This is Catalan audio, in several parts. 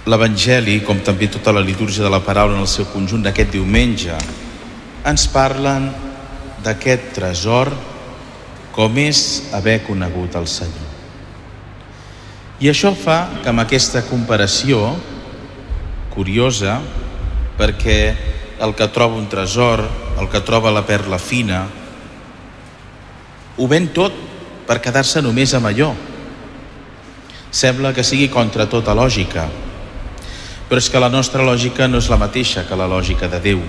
L'Evangeli, com també tota la litúrgia de la paraula en el seu conjunt d'aquest diumenge, ens parlen d'aquest tresor com és haver conegut el Senyor. I això fa que amb aquesta comparació curiosa, perquè el que troba un tresor, el que troba la perla fina, ho ven tot per quedar-se només amb allò. Sembla que sigui contra tota lògica, però és que la nostra lògica no és la mateixa que la lògica de Déu.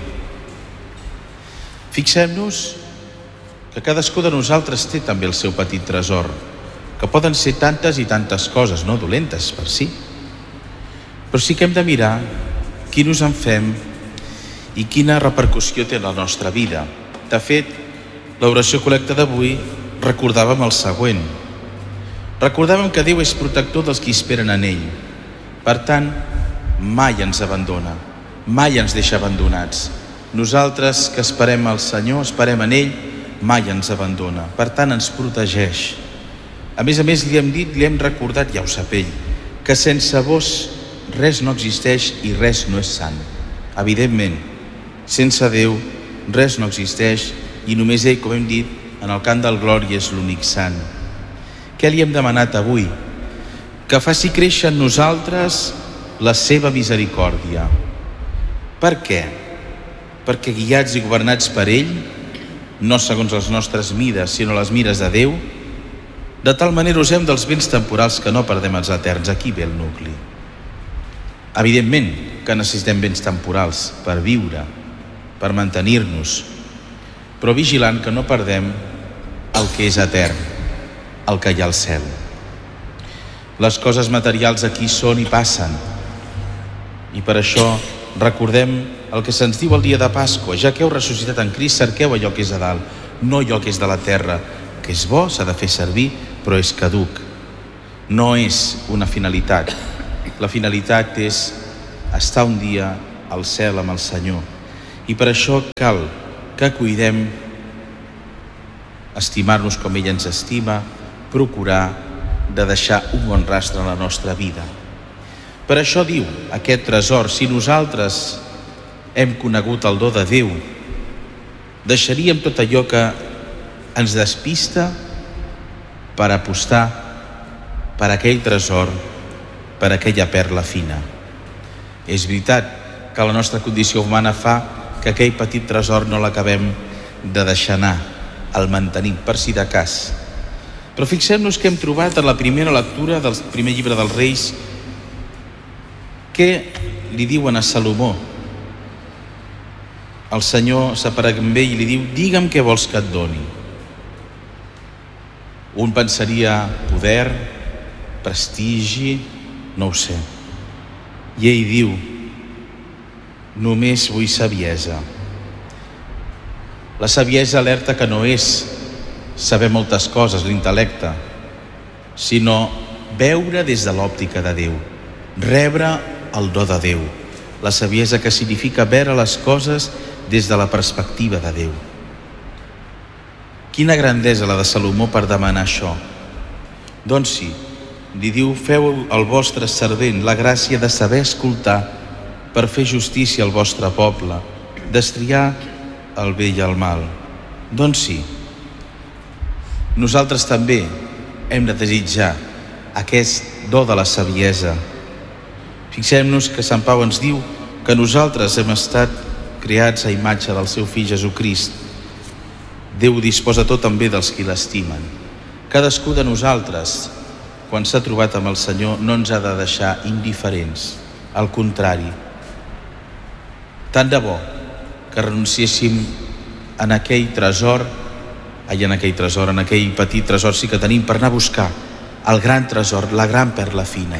Fixem-nos que cadascú de nosaltres té també el seu petit tresor, que poden ser tantes i tantes coses, no dolentes per si, però sí que hem de mirar quin us en fem i quina repercussió té en la nostra vida. De fet, l'oració col·lecta d'avui recordàvem el següent. Recordàvem que Déu és protector dels que esperen en ell. Per tant, mai ens abandona, mai ens deixa abandonats. Nosaltres que esperem al Senyor, esperem en ell, mai ens abandona. Per tant, ens protegeix. A més, li hem dit, li hem recordat, ja ho sap ell, que sense vos res no existeix i res no és sant. Evidentment, sense Déu res no existeix i només ell, com hem dit, en el cant del Glòria és l'únic sant. Què li hem demanat avui? Que faci créixer en nosaltres la seva misericòrdia. Per què? Perquè guiats i governats per ell, no segons les nostres mires, sinó les mires de Déu, de tal manera usem dels béns temporals que no perdem els eterns. Aquí ve el nucli. Evidentment que necessitem béns temporals per viure, per mantenir-nos, però vigilant que no perdem el que és etern, el que hi ha al cel. Les coses materials aquí són i passen, i per això recordem el que se'ns diu el dia de Pasqua: ja que heu ressuscitat en Crist, cerqueu allò que és a dalt, no allò que és de la terra, que és bo, s'ha de fer servir, però és caduc. No és una finalitat. La finalitat és estar un dia al cel amb el Senyor. I per això cal que cuidem estimar-nos com ell ens estima, procurar de deixar un bon rastre en la nostra vida. Per això diu aquest tresor: si nosaltres hem conegut el do de Déu, deixaríem tot allò que ens despista per apostar per aquell tresor, per aquella perla fina. És veritat que la nostra condició humana fa que aquell petit tresor no l'acabem de deixar anar, el mantenim per si de cas. Però fixem-nos que hem trobat en la primera lectura del primer llibre dels Reis què li diuen a Salomó. El Senyor s'aparega amb ell i li diu: digue'm què vols que et doni. Un pensaria poder, prestigi, no ho sé. I ell diu: només vull saviesa. La saviesa alerta que no és saber moltes coses, l'intel·lecte, sinó veure des de l'òptica de Déu, rebre el do de Déu. La saviesa que significa veure les coses des de la perspectiva de Déu. Quina grandesa la de Salomó per demanar això. Doncs sí, li diu: feu al vostre servent la gràcia de saber escoltar per fer justícia al vostre poble, destriar el bé i el mal. Doncs sí, nosaltres també hem de desitjar aquest do de la saviesa. Fixem-nos que Sant Pau ens diu que nosaltres hem estat creats a imatge del seu fill Jesucrist. Déu disposa tot en bé dels qui l'estimen. Cadascú de nosaltres, quan s'ha trobat amb el Senyor, no ens ha de deixar indiferents. Al contrari, tant de bo que renunciéssim en aquell petit tresor sí que tenim, per anar a buscar el gran tresor, la gran perla fina.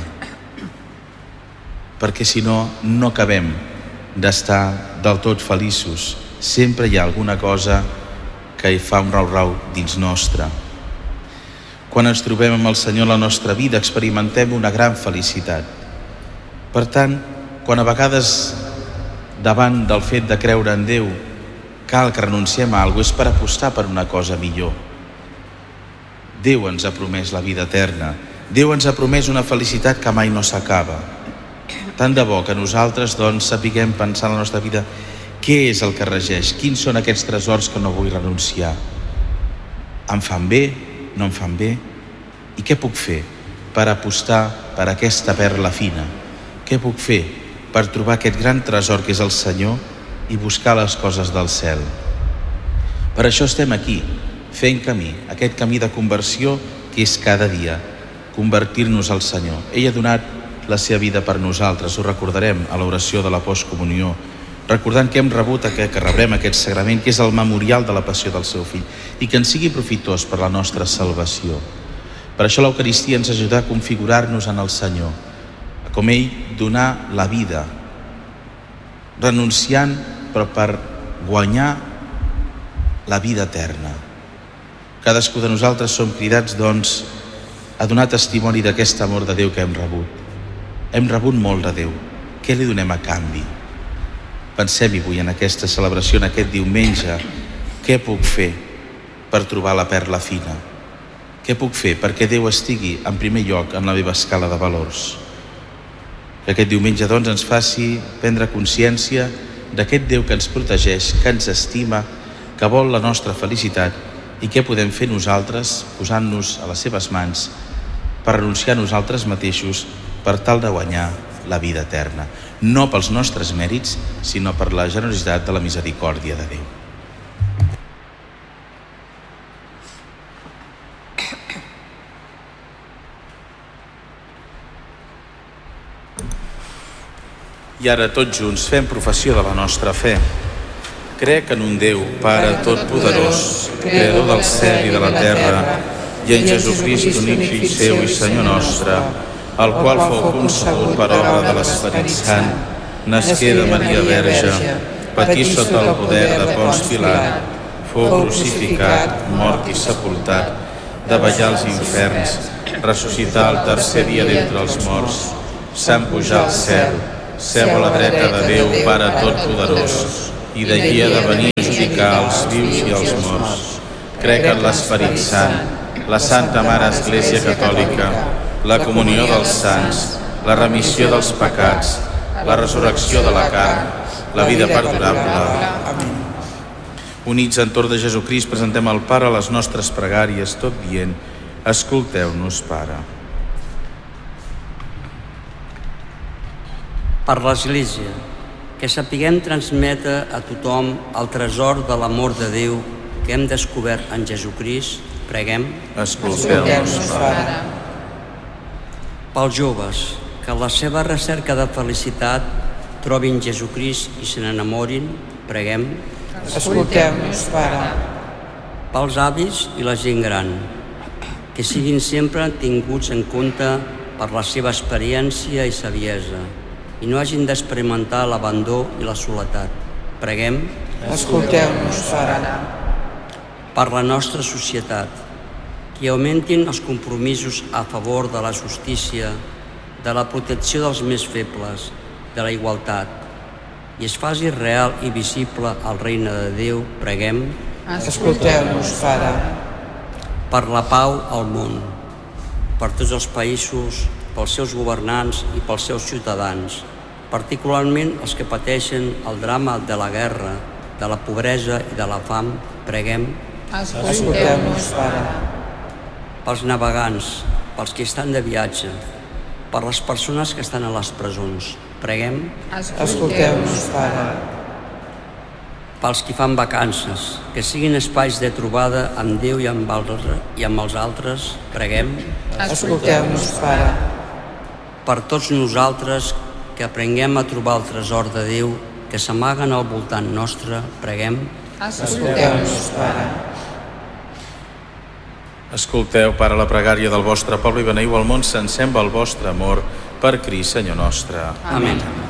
Perquè si no, no acabem d'estar del tot feliços. Sempre hi ha alguna cosa que hi fa un rau-rau dins nostre. Quan ens trobem amb el Senyor a la nostra vida, experimentem una gran felicitat. Per tant, quan a vegades davant del fet de creure en Déu cal que renunciem a alguna cosa, és per apostar per una cosa millor. Déu ens ha promès la vida eterna. Déu ens ha promès una felicitat que mai no s'acaba. Tant de bo que nosaltres, doncs, sapiguem pensar en la nostra vida què és el que regeix, quins són aquests tresors que no vull renunciar. Em fan bé? No em fan bé? I què puc fer per apostar per aquesta perla fina? Què puc fer per trobar aquest gran tresor que és el Senyor i buscar les coses del cel? Per això estem aquí, fent camí, aquest camí de conversió que és cada dia, convertir-nos al Senyor. Ell ha donat la seva vida per nosaltres, ho recordarem a l'oració de la postcomunió, recordant que hem rebut que rebrem aquest sagrament, que és el memorial de la passió del seu fill, i que ens sigui profitós per la nostra salvació. Per això l'Eucaristia ens ajuda a configurar-nos en el Senyor, com ell donar la vida, renunciant però per guanyar la vida eterna. Cadascú de nosaltres som cridats, doncs, a donar testimoni d'aquest amor de Déu que hem rebut. Hem rebut molt de Déu. Què li donem a canvi? Pensem-hi avui en aquesta celebració, en aquest diumenge. Què puc fer per trobar la perla fina? Què puc fer perquè Déu estigui en primer lloc en la meva escala de valors? Que aquest diumenge, doncs, ens faci prendre consciència d'aquest Déu que ens protegeix, que ens estima, que vol la nostra felicitat i què podem fer nosaltres posant-nos a les seves mans per renunciar a nosaltres mateixos per tal de guanyar la vida eterna. No pels nostres mèrits, sinó per la generositat de la misericòrdia de Déu. I ara tots junts fem professió de la nostra fe. Crec en un Déu, Pare Totpoderós, Creador del cel i de la terra, i en Jesucrist, únic Fill seu i Senyor nostre, el qual fou concebut per obra de l'Esperit Sant, nasqué de Maria Verge, patí sota el poder de Ponç Pilat, fou crucificat, mort i sepultat, davallà als inferns, ressuscità el tercer dia d'entre els morts, se'n pujà al cel, seu a la dreta de Déu, Pare Totpoderós, i d'allí ha de venir a judicar els vius i els morts. Crec en l'Esperit Sant, la Santa Mare Església Catòlica, la comunió dels sants, la remissió dels pecats, la resurrecció de la carn, la vida perdurable. Units entorn de Jesucrist, presentem al Pare les nostres pregàries, tot dient: escolteu-nos, Pare. Per l'Església, que sapiguem transmetre a tothom el tresor de l'amor de Déu que hem descobert en Jesucrist, preguem. Escolteu-nos, Pare. Pels joves, que en la seva recerca de felicitat trobin Jesucrist i se n'enamorin, preguem. Escolteu-nos, Pare. Pels avis i la gent gran, que siguin sempre tinguts en compte per la seva experiència i saviesa i no hagin d'experimentar l'abandó i la soledat, preguem. Escolteu-nos, Pare. Per la nostra societat, que augmentin els compromisos a favor de la justícia, de la protecció dels més febles, de la igualtat, i es faci real i visible el regne de Déu, preguem. Escolteu-nos, Pare. Per la pau al món, per tots els països, pels seus governants i pels seus ciutadans, particularment els que pateixen el drama de la guerra, de la pobresa i de la fam, preguem. Escolteu-nos, Pare. Pels navegants, pels que estan de viatge, per les persones que estan a les presons, preguem. Escolteu-nos, Pare. Pels qui fan vacances, que siguin espais de trobada amb Déu i amb els altres, preguem. Escolteu-nos, Pare. Per tots nosaltres que aprenguem a trobar el tresor de Déu que s'amaguen al voltant nostre, preguem. Escolteu-nos, Pare. Escolteu, Pare, la pregària del vostre poble i beneiu el món sencer amb el vostre amor per Crist, Senyor nostre. Amén.